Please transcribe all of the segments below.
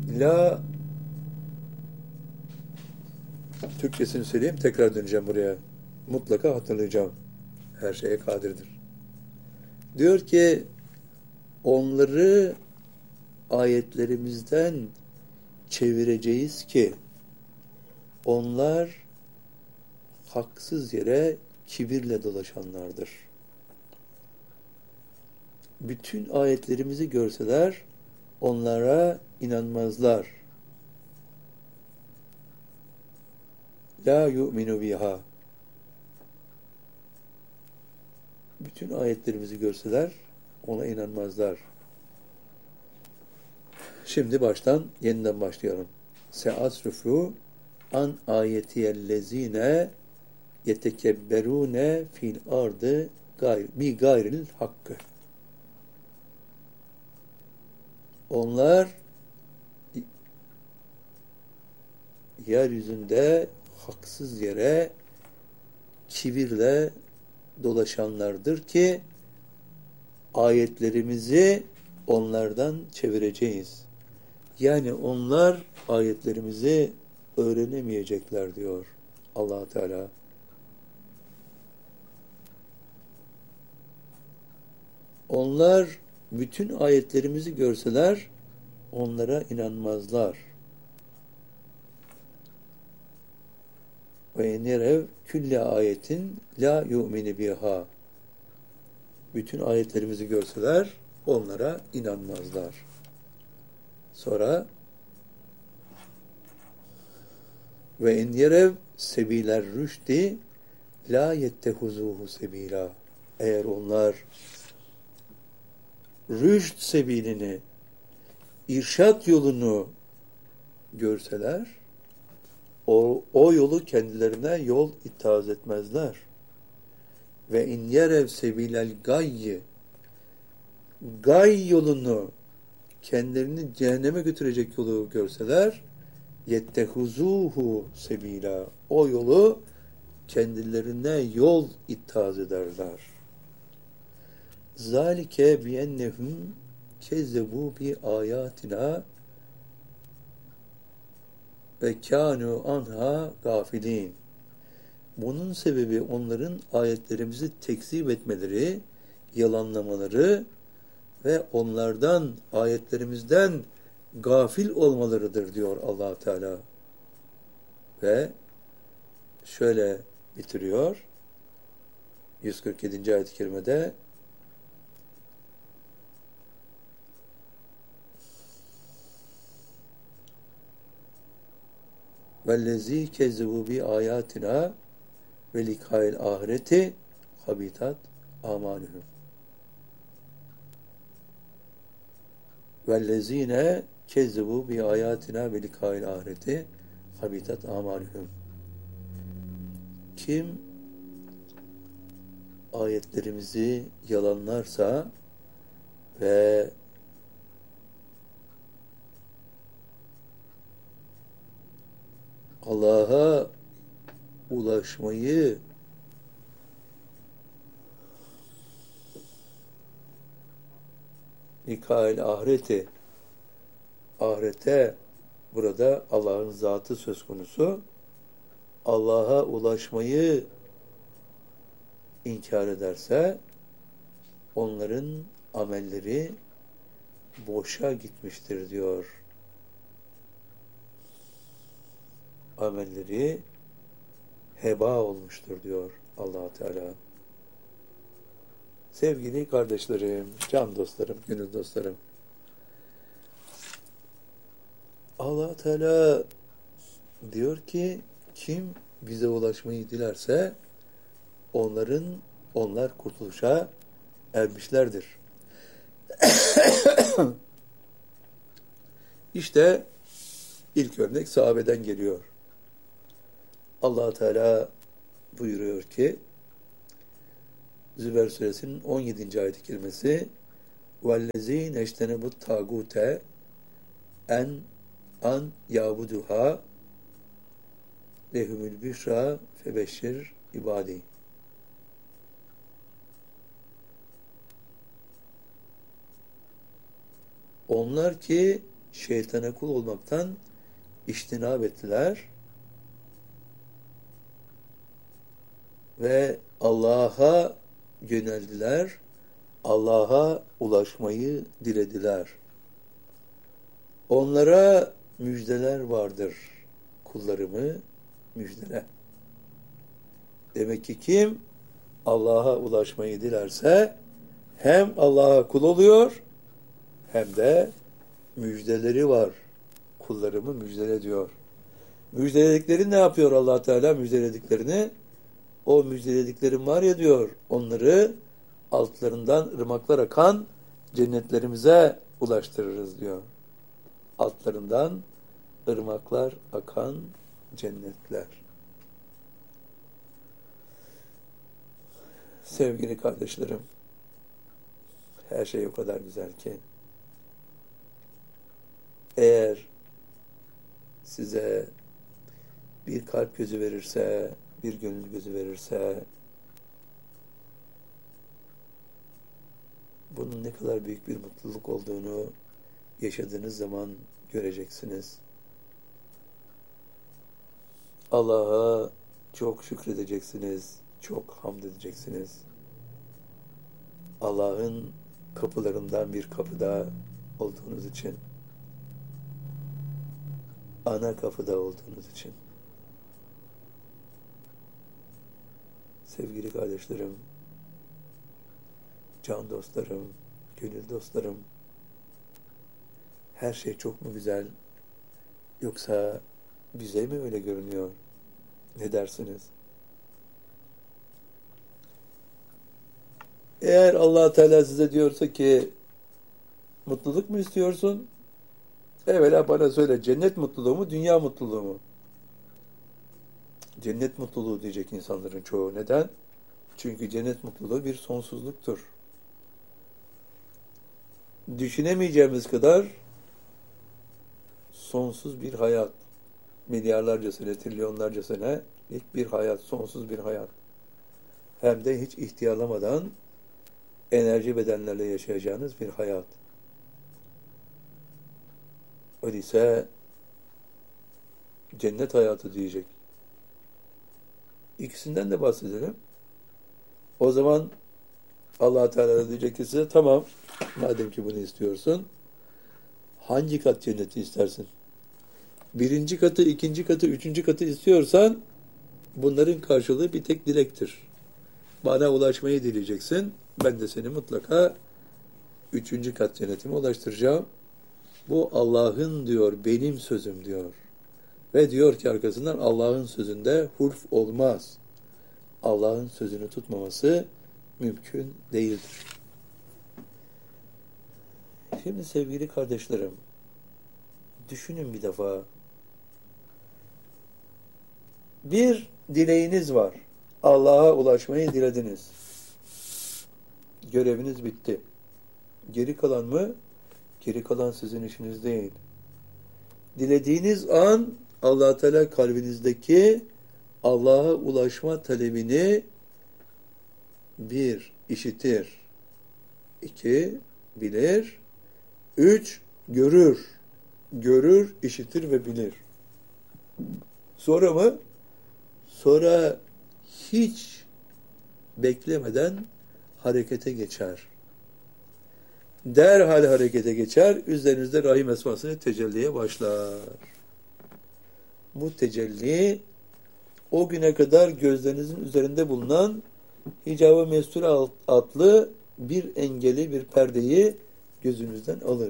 La, Türkçesini söyleyeyim, tekrar döneceğim buraya. Mutlaka hatırlayacağım. Her şeye kadirdir. Diyor ki, onları ayetlerimizden çevireceğiz ki onlar haksız yere kibirle dolaşanlardır. Bütün ayetlerimizi görseler onlara inanmazlar. La yu'minu biha. Bütün ayetlerimizi görseler ona inanmazlar. Şimdi yeniden başlayalım. Se'asrifu an ayetiyellezine yetekebberune fil ardı bi gayril hakkı. Onlar yeryüzünde haksız yere kibirle dolaşanlardır ki ayetlerimizi onlardan çevireceğiz. Yani onlar ayetlerimizi öğrenemeyecekler diyor Allah Teala. Onlar bütün ayetlerimizi görseler onlara inanmazlar. Ve nerev külle ayetin la yu'minu biha. Bütün ayetlerimizi görseler onlara inanmazlar. Sonra ve in yerev sebiler rüşdi la yettehuzuhu sebila. Eğer onlar rüşd sebilini, irşat yolunu görseler o yolu kendilerine yol ittihaz etmezler. Ve in yerev sebilel gayyi, gay yolunu, kendilerini cehenneme götürecek yolu görseler yettehuzuhu sebila, o yolu kendilerine yol ittihaz ederler. Zalike biennehum kezzebu bi ayatina ve kânû anha gafilin. Bunun sebebi onların ayetlerimizi tekzip etmeleri, yalanlamaları ve onlardan, ayetlerimizden gafil olmalarıdır diyor Allah Teala. Ve şöyle bitiriyor 147. ayet-i kerimede vellezî kezzebu bi ayatina ve likâil ahireti habitat amalühüm. Vellezîne kezzebu bi ayatina ve likâil ahireti habitat amalühüm. Kim ayetlerimizi yalanlarsa ve Allah'a ulaşmayı Mikail ahirete burada Allah'ın zatı söz konusu. Allah'a ulaşmayı inkar ederse onların amelleri boşa gitmiştir diyor. Amelleri heba olmuştur diyor Allah Teala. Sevgili kardeşlerim, can dostlarım, gönül dostlarım. Allah Teala diyor ki kim bize ulaşmayı dilerse onlar kurtuluşa ermişlerdir. İşte ilk örnek sahabeden geliyor. Allah Teala buyuruyor ki Zümer suresinin 17. ayet-i kerimesi وَالَّذ۪ينَ اَجْتَنَبُوا التَّاغُوتَ an yabuduha lehumül büşra febeşşir ibadi. Onlar ki şeytana kul olmaktan içtinab ettiler ve Allah'a yöneldiler, Allah'a ulaşmayı dilediler. Onlara müjdeler vardır, kullarımı müjdele. Demek ki kim Allah'a ulaşmayı dilerse hem Allah'a kul oluyor hem de müjdeleri var. Kullarımı müjdele diyor. Müjdeledikleri ne yapıyor Allah Teala müjdelediklerini? O müjdelediklerim var ya diyor, onları altlarından ırmaklar akan cennetlerimize ulaştırırız diyor. Altlarından ırmaklar akan cennetler. Sevgili kardeşlerim, her şey o kadar güzel ki eğer size bir kalp gözü verirse, bir gönül gözü verirse bunun ne kadar büyük bir mutluluk olduğunu yaşadığınız zaman göreceksiniz. Allah'a çok şükredeceksiniz, çok hamd edeceksiniz. Allah'ın kapılarından bir kapıda olduğunuz için, ana kapıda olduğunuz için. Sevgili kardeşlerim, can dostlarım, gönül dostlarım, her şey çok mu güzel? Yoksa bize mi öyle görünüyor? Ne dersiniz? Eğer Allah Teala size diyorsa ki mutluluk mu istiyorsun? Evvela bana söyle, cennet mutluluğu mu, dünya mutluluğu mu? Cennet mutluluğu diyecek insanların çoğu. Neden? Çünkü cennet mutluluğu bir sonsuzluktur. Düşünemeyeceğimiz kadar sonsuz bir hayat. Milyarlarca sene, trilyonlarca senelik bir hayat, sonsuz bir hayat. Hem de hiç ihtiyarlamadan enerji bedenlerle yaşayacağınız bir hayat. Öyleyse cennet hayatı diyecek. İkisinden de bahsedelim. O zaman Allah Teala diyecek ki size tamam, madem ki bunu istiyorsun, hangi kat cenneti istersin? Birinci katı, ikinci katı, üçüncü katı istiyorsan bunların karşılığı bir tek dilektir. Bana ulaşmayı dileyeceksin. Ben de seni mutlaka üçüncü kat cennetime ulaştıracağım. Bu Allah'ın diyor, benim sözüm diyor. Ve diyor ki arkasından Allah'ın sözünde hulf olmaz. Allah'ın sözünü tutmaması mümkün değildir. Şimdi sevgili kardeşlerim, düşünün bir defa. Bir dileğiniz var. Allah'a ulaşmayı dilediniz. Göreviniz bitti. Geri kalan mı? Geri kalan sizin işiniz değil. Dilediğiniz an Allah Teala kalbinizdeki Allah'a ulaşma talebini bir, işitir. 2, bilir. 3, görür. Görür, işitir ve bilir. Sonra mı? Sonra hiç beklemeden harekete geçer. Derhal harekete geçer, üzerinizde rahim esmasını tecelliye başlar. Bu tecelli o güne kadar gözlerinizin üzerinde bulunan hicab-ı mestur adlı bir engeli, bir perdeyi gözünüzden alır.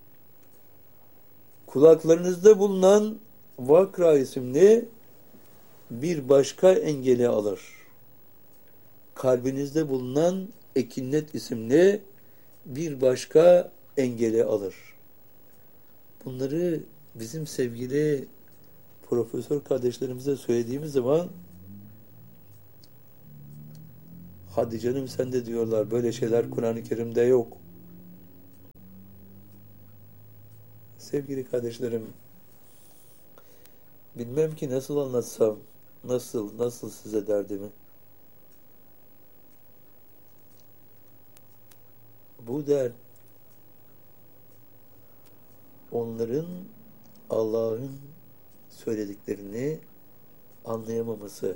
Kulaklarınızda bulunan vakra isimli bir başka engeli alır. Kalbinizde bulunan ekinnet isimli bir başka engeli alır. Bunları bizim sevgili profesör kardeşlerimize söylediğimiz zaman hadi canım sen de diyorlar, böyle şeyler Kur'an-ı Kerim'de yok. Sevgili kardeşlerim, bilmem ki nasıl anlatsam, nasıl size derdimi. Bu dert onların Allah'ın söylediklerini anlayamaması.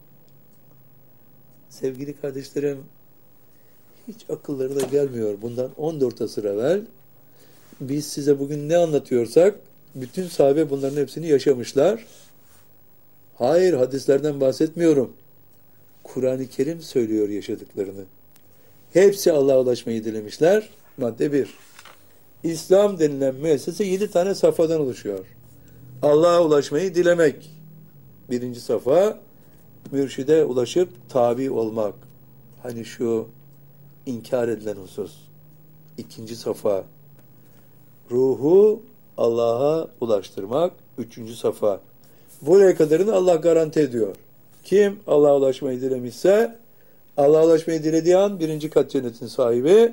Sevgili kardeşlerim, hiç akıllarına gelmiyor. Bundan 14 asır evvel biz size bugün ne anlatıyorsak bütün sahabe bunların hepsini yaşamışlar. Hayır, hadislerden bahsetmiyorum. Kur'an-ı Kerim söylüyor yaşadıklarını. Hepsi Allah'a ulaşmayı dilemişler. Madde 1. İslam denilen müessese 7 tane safhadan oluşuyor. Allah'a ulaşmayı dilemek. Birinci safa, mürşide ulaşıp tabi olmak. Hani şu inkar edilen husus. İkinci safa, ruhu Allah'a ulaştırmak. Üçüncü safa. Buraya kadarını Allah garanti ediyor. Kim Allah'a ulaşmayı dilemişse, Allah'a ulaşmayı dilediği an birinci kat cennetin sahibi,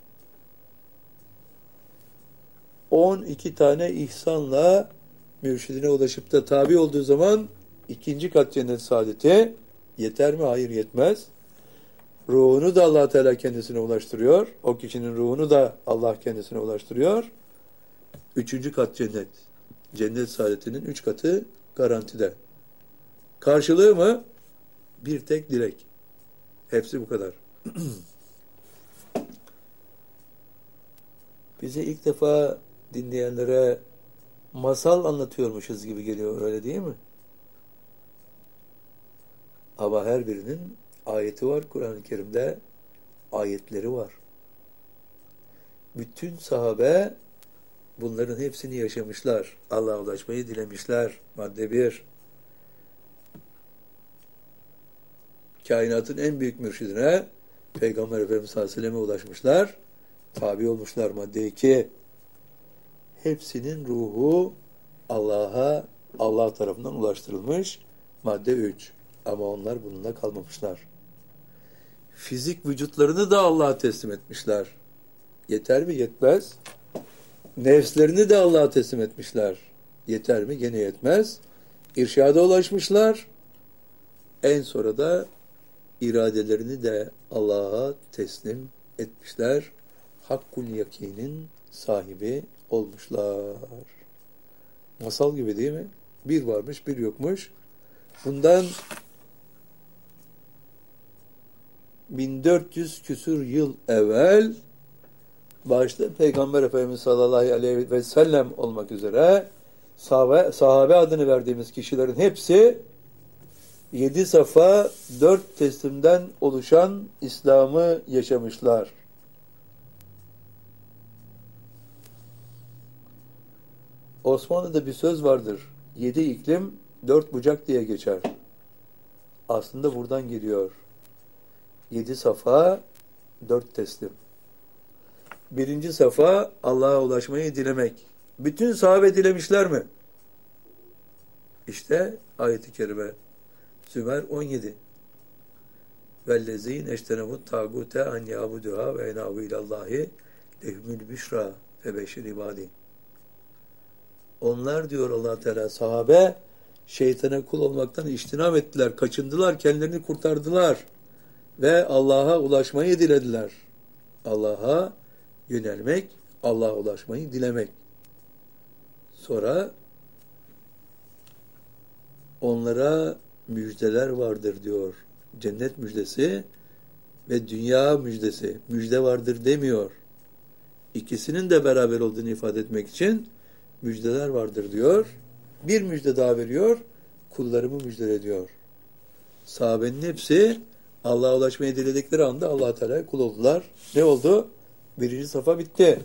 12 tane ihsanla mürşidine ulaşıp da tabi olduğu zaman ikinci kat cennet saadeti. Yeter mi? Hayır, yetmez. Ruhunu da Allah Teala kendisine ulaştırıyor. O kişinin ruhunu da Allah kendisine ulaştırıyor. Üçüncü kat cennet. Cennet saadetinin 3 katı garantide. Karşılığı mı? Bir tek dilek. Hepsi bu kadar. Bize ilk defa dinleyenlere masal anlatıyormuşuz gibi geliyor, öyle değil mi? Ama her birinin ayeti var Kur'an-ı Kerim'de, ayetleri var. Bütün sahabe bunların hepsini yaşamışlar. Allah'a ulaşmayı dilemişler. Madde 1. Kainatın en büyük mürşidine, Peygamber Efendimiz sallallahu aleyhi ve sellem'e ulaşmışlar. Tabi olmuşlar. Madde 2. Hepsinin ruhu Allah'a, Allah tarafından ulaştırılmış. Madde 3. Ama onlar bununla kalmamışlar. Fizik vücutlarını da Allah'a teslim etmişler. Yeter mi? Yetmez. Nefslerini de Allah'a teslim etmişler. Yeter mi? Gene yetmez. İrşada ulaşmışlar. En sonra da iradelerini de Allah'a teslim etmişler. Hakkul yakinin sahibi olmuşlar. Masal gibi değil mi? Bir varmış, bir yokmuş. Bundan 1400 küsur yıl evvel başta Peygamber Efendimiz sallallahu aleyhi ve sellem olmak üzere sahabe adını verdiğimiz kişilerin hepsi 7 safa 4 teslimden oluşan İslam'ı yaşamışlar. Osmanlı'da bir söz vardır. 7 iklim 4 bucak diye geçer. Aslında buradan geliyor. 7 safa 4 teslim. Birinci safa Allah'a ulaşmayı dilemek. Bütün sahabe dilemişler mi? İşte ayet-i kerime. Zümer 17. Vellezîne eştenebut tâgûte an yâbuduhâ ve enâbu ilallâhi lehumül büşrâ febeşir ibâdî. Onlar diyor Allah Teala, sahabe şeytana kul olmaktan içtinab ettiler, kaçındılar, kendilerini kurtardılar ve Allah'a ulaşmayı dilediler. Allah'a yönelmek, Allah'a ulaşmayı dilemek. Sonra onlara müjdeler vardır diyor. Cennet müjdesi ve dünya müjdesi. Müjde vardır demiyor. İkisinin de beraber olduğunu ifade etmek için müjdeler vardır diyor. Bir müjde daha veriyor. Kullarımı müjdele diyor. Sahabenin hepsi Allah'a ulaşmayı diledikleri anda Allah Teala'ya kul oldular. Ne oldu? Birinci safa bitti.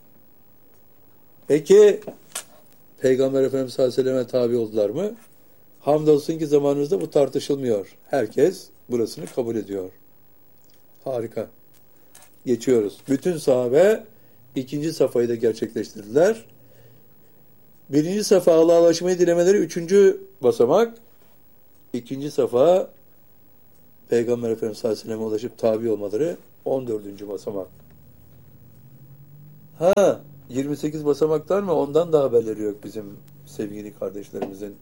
Peki Peygamber Efendimiz sallallahu aleyhi ve selleme tabi oldular mı? Hamdolsun ki zamanımızda bu tartışılmıyor. Herkes burasını kabul ediyor. Harika. Geçiyoruz. Bütün sahabe ikinci safhayı da gerçekleştirdiler. Birinci safa Allah'a ulaşmayı dilemeleri 3. basamak. İkinci safa Peygamber Efendimiz sallallahu aleyhi ve selleme ulaşıp tabi olmaları 14. basamak. 28 basamaklar mı? Ondan da haberleri yok bizim sevgili kardeşlerimizin.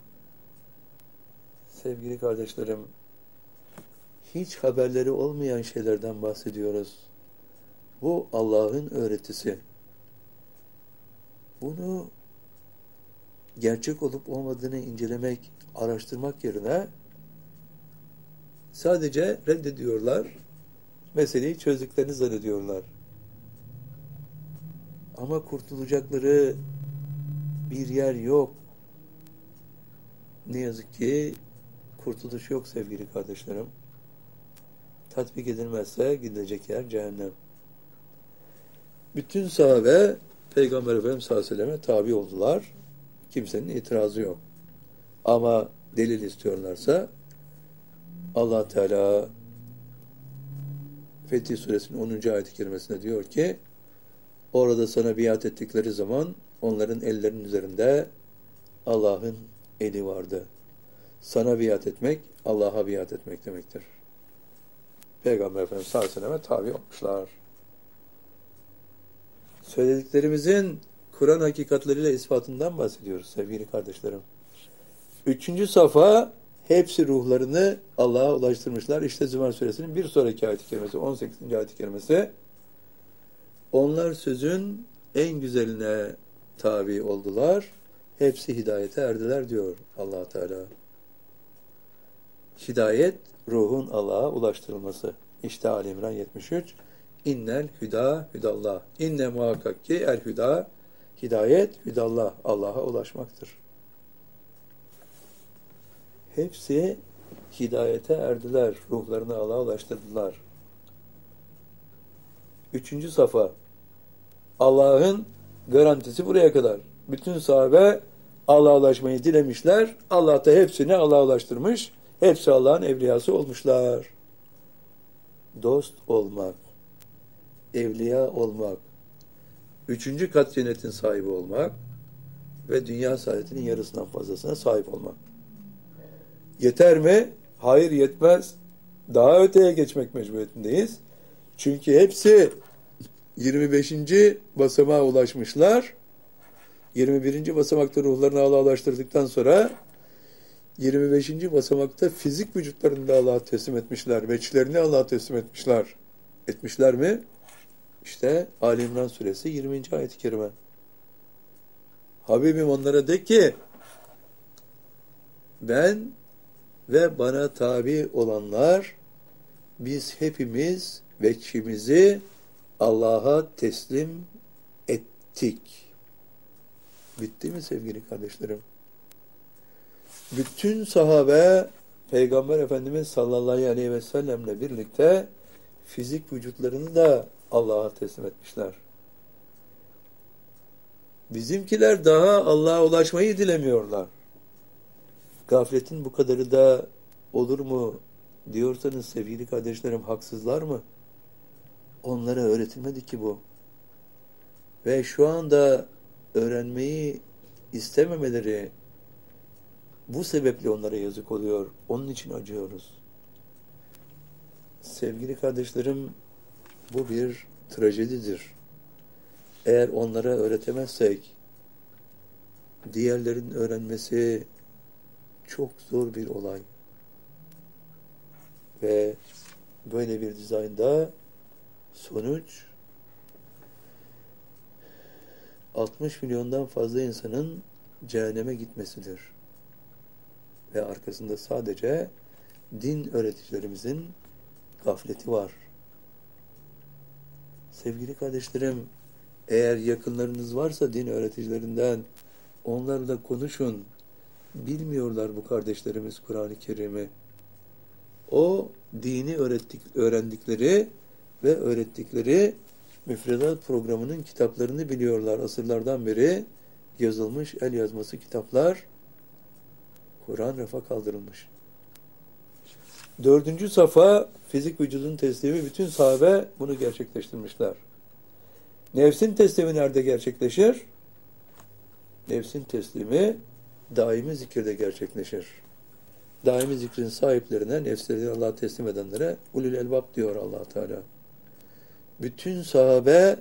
Sevgili kardeşlerim, hiç haberleri olmayan şeylerden bahsediyoruz. Bu Allah'ın öğretisi. bunu gerçek olup olmadığını incelemek, araştırmak yerine sadece reddediyorlar, meseleyi çözdüklerini zannediyorlar. Ama kurtulacakları bir yer yok. Ne yazık ki kurtuluş yok sevgili kardeşlerim. Tatbik edilmezse gidilecek yer cehennem. Bütün sahabe Peygamber Efendimiz sallallahu aleyhi ve selleme tabi oldular. Kimsenin itirazı yok. Ama delil istiyorlarsa Allah Teala Fetih Suresinin 10. ayet-i kerimesinde diyor ki orada sana biat ettikleri zaman onların ellerinin üzerinde Allah'ın eli vardı. Sana biat etmek, Allah'a biat etmek demektir. Peygamber Efendimiz sallallahu aleyhi ve selleme tabi olmuşlar. Söylediklerimizin Kur'an hakikatleriyle ispatından bahsediyoruz sevgili kardeşlerim. 3. safa hepsi ruhlarını Allah'a ulaştırmışlar. İşte Zümer Suresinin bir sonraki ayet-i kerimesi, 18. ayet-i kerimesi. Onlar sözün en güzeline tabi oldular. Hepsi hidayete erdiler diyor Allah Teala. Hidayet, ruhun Allah'a ulaştırılması. İşte Ali İmran 73. İnnel hüda hüdallah. İnne muhakkak ki el hüda, hidayet hüdallah. Allah'a ulaşmaktır. Hepsi hidayete erdiler. Ruhlarını Allah'a ulaştırdılar. 3. safa. Allah'ın garantisi buraya kadar. Bütün sahabe Allah'a ulaşmayı dilemişler. Allah da hepsini Allah'a ulaştırmış. Hepsi Allah'ın evliyası olmuşlar. Dost olmak, evliya olmak, 3. kat cennetin sahibi olmak ve dünya saadetinin yarısından fazlasına sahip olmak. Yeter mi? Hayır, yetmez. Daha öteye geçmek mecburiyetindeyiz. Çünkü hepsi 25. basamağa ulaşmışlar. 21. basamakta ruhlarını Allah'a ulaştırdıktan sonra 25. basamakta fizik vücutlarını da Allah'a teslim etmişler. Veçlerini Allah'a teslim etmişler. Etmişler mi? İşte Ali İmran Suresi 20. ayet-i kerime. Habibim onlara de ki ben ve bana tabi olanlar biz hepimiz veçimizi Allah'a teslim ettik. Bitti mi sevgili kardeşlerim? Bütün sahabe Peygamber Efendimiz sallallahu aleyhi ve sellemle birlikte fizik vücutlarını da Allah'a teslim etmişler. Bizimkiler daha Allah'a ulaşmayı dilemiyorlar. Gafletin bu kadarı da olur mu diyorsanız sevgili kardeşlerim, haksızlar mı? Onlara öğretilmedi ki bu. Ve şu anda öğrenmeyi istememeleri bu sebeple onlara yazık oluyor. Onun için acıyoruz. Sevgili kardeşlerim, bu bir trajedidir. Eğer onlara öğretemezsek diğerlerinin öğrenmesi çok zor bir olay. Ve böyle bir dizaynda sonuç 60 milyondan fazla insanın cehenneme gitmesidir. Ve arkasında sadece din öğreticilerimizin gafleti var. Sevgili kardeşlerim, eğer yakınlarınız varsa din öğreticilerinden onlarla konuşun. Bilmiyorlar bu kardeşlerimiz Kur'an-ı Kerim'i. O dini öğrendikleri ve öğrettikleri müfredat programının kitaplarını biliyorlar. Asırlardan beri yazılmış el yazması kitaplar, Kur'an rafa kaldırılmış. 4. safa fizik vücudun teslimi, bütün sahabe bunu gerçekleştirmişler. Nefsin teslimi nerede gerçekleşir? Nefsin teslimi daimi zikirde gerçekleşir. Daimi zikrin sahiplerine, nefslerini Allah'a teslim edenlere ulul elbab diyor Allah Teala. Bütün sahabe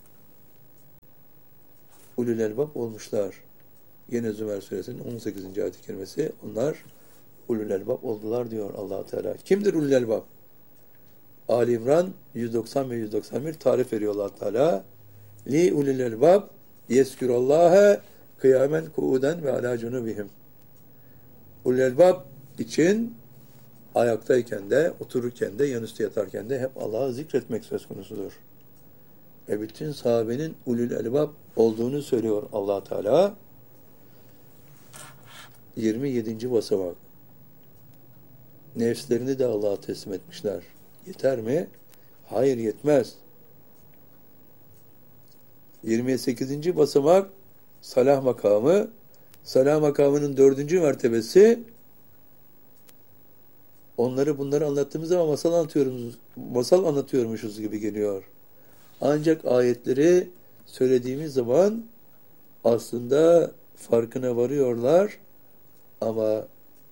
ulul elbab olmuşlar. Yine Zümer Suresinin 18. ayet-i kerimesi, onlar ulul elbab oldular diyor Allah Teala. Kimdir ulul elbab? Ali İmran 190 ve 191 tarif veriyor Allah Teala. Li ulul elbab Yeskürallâhe kıyamen kuuden ve alâ cunubihim. Ulul elbab için ayaktayken de, otururken de, yanüstü yatarken de hep Allah'ı zikretmek söz konusudur. Ve bütün sahabenin ulul elbab olduğunu söylüyor Allah Teala. 27. basamak. Nefslerini de Allah'a teslim etmişler. Yeter mi? Hayır, yetmez. 28. basamak salah makamı. Salah makamının 4. mertebesi, bunları anlattığımız zaman masal anlatıyormuşuz gibi geliyor. Ancak ayetleri söylediğimiz zaman aslında farkına varıyorlar ama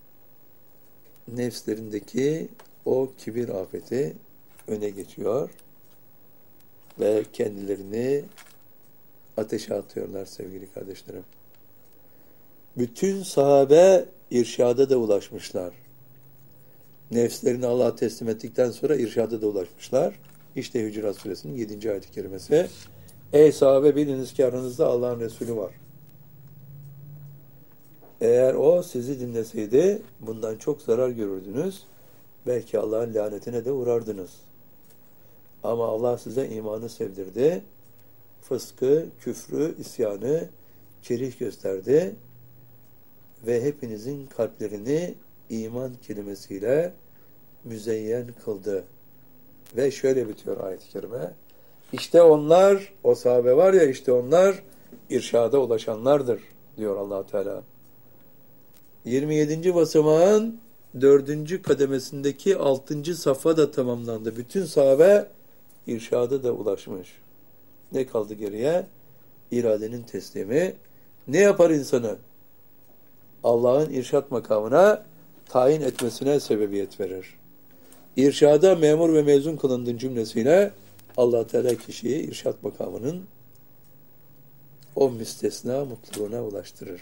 nefslerindeki o kibir afeti öne geçiyor ve kendilerini ateşe atıyorlar sevgili kardeşlerim. Bütün sahabe irşada da ulaşmışlar. Nefslerini Allah'a teslim ettikten sonra irşada da ulaşmışlar. İşte Hücurat Suresinin 7. ayet-i kerimesi. Ey sahabe, biliniz ki aranızda Allah'ın Resulü var. Eğer o sizi dinleseydi bundan çok zarar görürdünüz. Belki Allah'ın lanetine de uğrardınız. Ama Allah size imanı sevdirdi. Fıskı, küfrü, isyanı kerih gösterdi. Ve hepinizin kalplerini iman kelimesiyle müzeyyen kıldı. Ve şöyle bitiyor ayet-i kerime. İşte onlar, o sahabe var ya, işte onlar irşada ulaşanlardır diyor Allah Teala. 27. basamağın 4. kademesindeki 6. safha da tamamlandı. Bütün sahabe irşada da ulaşmış. Ne kaldı geriye? İradenin teslimi. Ne yapar insanı? Allah'ın irşat makamına tayin etmesine sebebiyet verir. İrşada memur ve mezun kılındığın cümlesiyle Allah Teala kişiyi irşat makamının o müstesna mutluluğuna ulaştırır.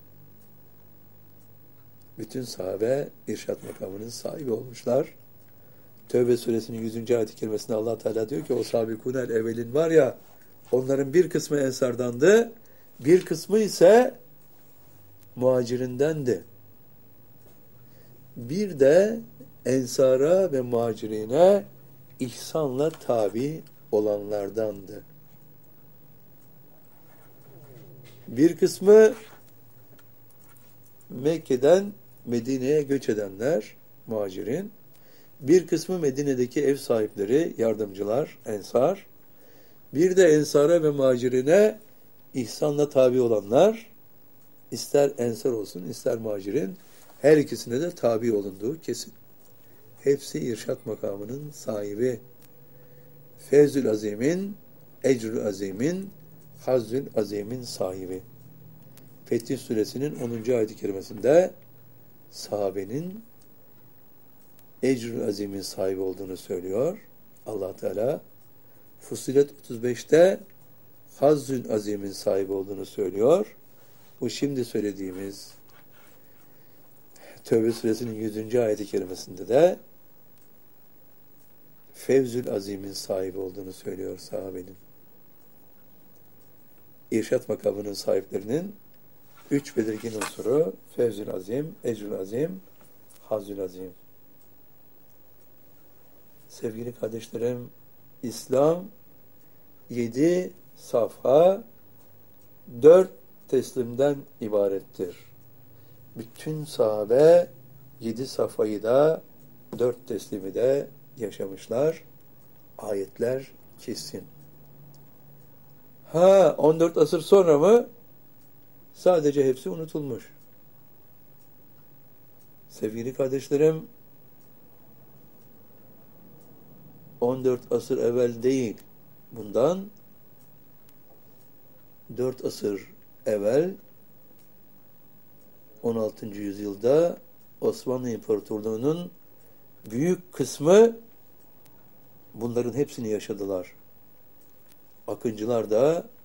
Bütün sahabe irşat makamının sahibi olmuşlar. Tevbe suresinin 100. ayet-i kerimesinde Allah Teala diyor ki o sabikunel evvelin var ya, onların bir kısmı ensardandı, bir kısmı ise muhacirindendi. Bir de ensara ve muhacirine ihsanla tabi olanlardandı. Bir kısmı Mekke'den Medine'ye göç edenler, muhacirin. Bir kısmı Medine'deki ev sahipleri, yardımcılar, ensar. Bir de ensara ve muhacirine ihsanla tabi olanlar, ister ensar olsun, ister muhacirin, her ikisine de tabi olunduğu kesin. Hepsi irşat makamının sahibi. Fevzül Azim'in, Ecrül Azim'in, Hazzül Azim'in sahibi. Fetih Suresinin 10. ayet-i kerimesinde sahabenin Ecrül Azim'in sahibi olduğunu söylüyor Allah Teala. Fussilet 35'te Hazzül Azim'in sahibi olduğunu söylüyor. Bu şimdi söylediğimiz Tevbe Suresinin 100. ayet-i kerimesinde de Fevzül Azim'in sahibi olduğunu söylüyor sahabenin. İrşat makamının sahiplerinin 3 belirgin unsuru Fevzül Azim, Ecrül Azim, Hazzül Azim. Sevgili kardeşlerim, İslam 7 safha 4 teslimden ibarettir. Bütün sahabe 7 safhayı da 4 teslimi de yaşamışlar. Ayetler kesin. 14 asır sonra mı? Sadece hepsi unutulmuş. Sevgili kardeşlerim, 14 asır evvel değil, bundan 4 asır evvel 16. yüzyılda Osmanlı İmparatorluğu'nun büyük kısmı bunların hepsini yaşadılar. Akıncılar da